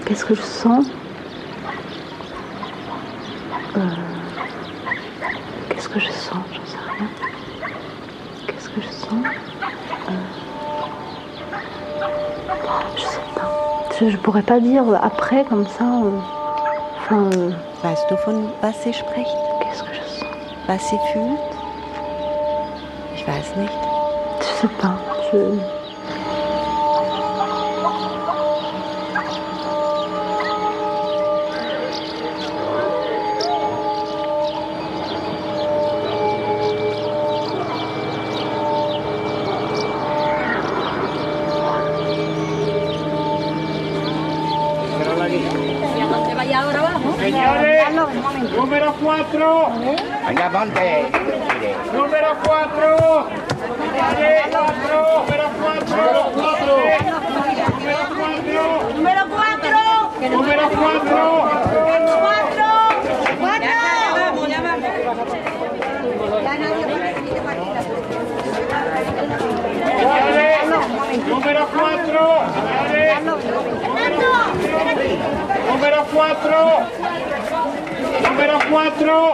Qu'est-ce que je sens? Qu'est-ce que je sens? J'en sais rien. Qu'est-ce que je sens? Je sais pas. Je pourrais pas dire après comme ça. Weißt du, von was sie spricht? Qu'est-ce que je sens? Was sie fühlt? Ich weiß nicht. Je sais pas. Señores, número 4. Venga, ponte. Número 4. Número 4. Número 4. Número 4. 4. Señores, número 4. Número 4. Número 4.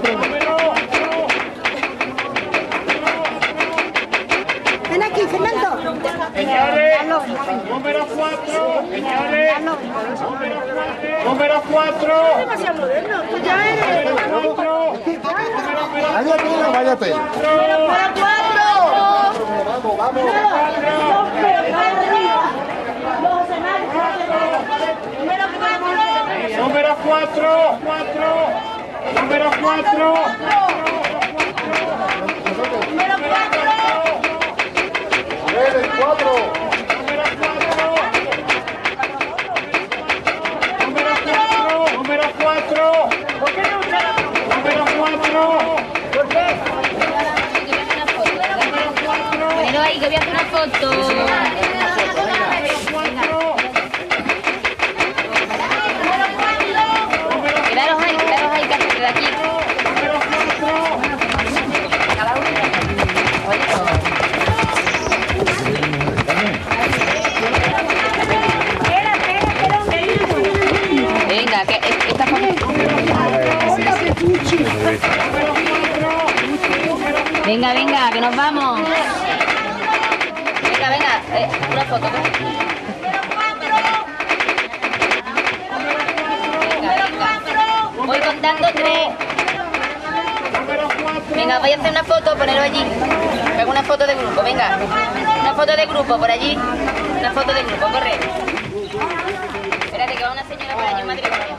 Ven aquí, Fernando. Señores, número 4. Señores, número 4. Demasiado moderno. Tú ya eres. Número 4. Vaya tela. Número 4. Vamos, vamos. Número 4. Número 4. El 4. Número 4. ¿Por qué no? Número 4. ¿Por qué? Ponelo ahí que voy a hacer una foto. Quedaros ahí, que hacer de aquí. Cada uno. Venga, que esta Venga, venga, que nos vamos. Venga, una foto. Voy contando 3. Venga, voy a hacer una foto, ponerlo allí. Hago una foto de grupo, venga. Una foto de grupo por allí. Una foto de grupo, corre. Espérate que va una señora por allí, madre.